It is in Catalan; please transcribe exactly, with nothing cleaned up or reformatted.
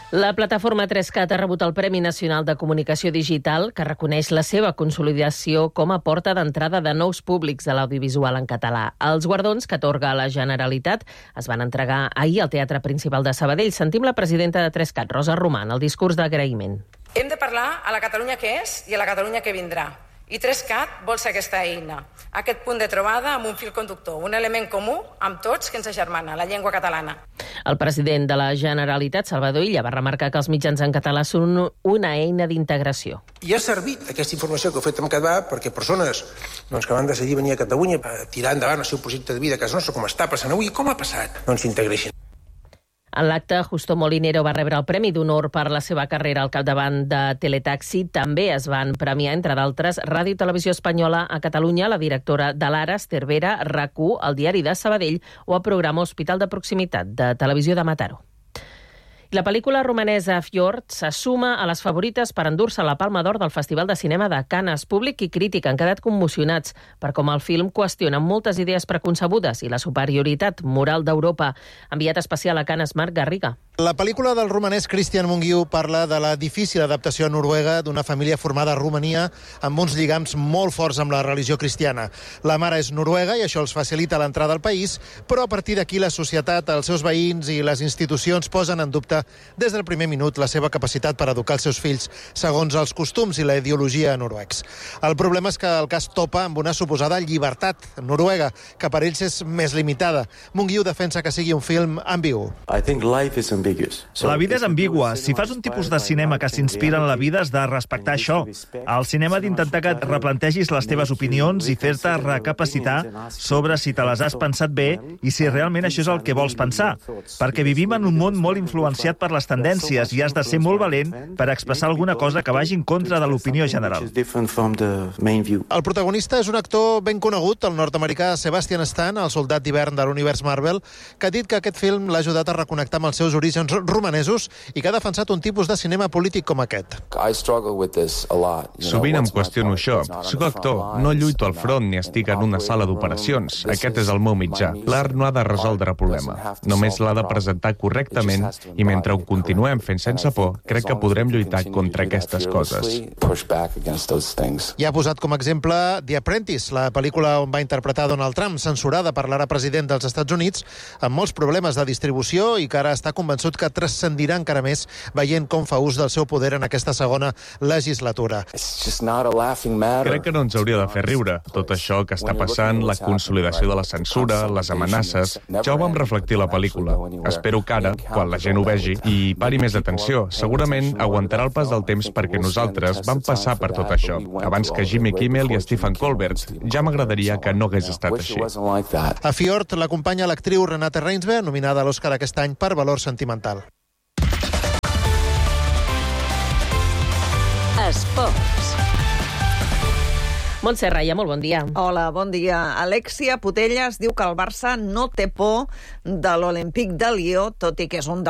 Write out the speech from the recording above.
La plataforma tres cat ha rebut el Premi Nacional de Comunicació Digital, que reconeix la seva consolidació com a porta d'entrada de nous públics de l'audiovisual en català. Els guardons que atorga la Generalitat es van entregar ahir al Teatre Principal de Sabadell. Sentim la presidenta de tres cat, Rosa Román, el discurs d'agraïment. Hem de parlar a la Catalunya que és i a la Catalunya que vindrà. I tres cat vol ser aquesta eina, aquest punt de trobada amb un fil conductor, un element comú amb tots que ens agermana, la llengua catalana. El president de la Generalitat, Salvador Illa, va remarcar que els mitjans en català són una eina d'integració. I ha servit aquesta informació que heu fet amb Català perquè persones doncs, que van decidir venir a Catalunya a tirar endavant el seu projecte de vida a casa nostra, com està passant avui, com ha passat, doncs s'integreixin. En l'acte, Justo Molinero va rebre el Premi d'Honor per la seva carrera al capdavant de Teletaxi. També es van premiar, entre d'altres, Ràdio i Televisió Espanyola a Catalunya, la directora de l'Ara, Esther Vera, RAC u, el Diari de Sabadell o el programa Hospital de Proximitat de Televisió de Mataró. La pel·lícula romanesa Fjord se suma a les favorites per endur-se la Palma d'Or del Festival de Cinema de Canes. Públic i crític han quedat commocionats per com el film qüestiona moltes idees preconcebudes i la superioritat moral d'Europa. Enviat especial a Canes, Marc Garriga. La pel·lícula del romanès Christian Mungiu parla de la difícil adaptació a Noruega d'una família formada a Romania amb uns lligams molt forts amb la religió cristiana. La mare és noruega i això els facilita l'entrada al país, però a partir d'aquí la societat, els seus veïns i les institucions posen en dubte des del primer minut la seva capacitat per educar els seus fills segons els costums i la ideologia noruecs. El problema és que el cas topa amb una suposada llibertat noruega, que per ells és més limitada. Mungiu defensa que sigui un film ambigu. I think life is ambiguous. La vida és ambigua. Si fas un tipus de cinema que s'inspira en la vida, has de respectar això. El cinema ha d'intentar que et replantegis les teves opinions i fer-te recapacitar sobre si te les has pensat bé i si realment això és el que vols pensar. Perquè vivim en un món molt influenciat per les tendències i has de ser molt valent per expressar alguna cosa que vagi en contra de l'opinió general. El protagonista és un actor ben conegut, el nord-americà Sebastian Stan, el soldat d'hivern de l'univers Marvel, que ha dit que aquest film l'ha ajudat a reconnectar amb els seus orígens romanesos i que ha defensat un tipus de cinema polític com aquest. Sovint em qüestiono això. Soc actor, no lluito al front ni estic en una sala d'operacions. Aquest és el meu mitjà. L'art no ha de resoldre el problema. Només l'ha de presentar correctament i mentre ho continuem fent sense por, crec que podrem lluitar contra aquestes coses. I ha posat com a exemple The Apprentice, la pel·lícula on va interpretar Donald Trump, censurada per l'ara president dels Estats Units, amb molts problemes de distribució i que ara està convençut que transcendirà encara més veient com fa ús del seu poder en aquesta segona legislatura. Crec que no ens hauria de fer riure. Tot això que està passant, la consolidació de la censura, les amenaces, ja ho vam reflectir a la pel·lícula. Espero que ara, quan la gent ho vegi, hi pari més atenció. Segurament aguantarà el pas del temps perquè nosaltres vam passar per tot això. Abans que Jimmy Kimmel i Stephen Colbert. Ja m'agradaria que no hagués estat així. A Fjord l'acompanya l'actriu Renate Reinsve, nominada a l'Oscar aquest any per Valor Sentimental. Esports. Montse Raya, molt bon dia. Hola, bon dia. Alexia Putellas diu que el Barça no té por de l'Olímpic de Lió, tot i que és un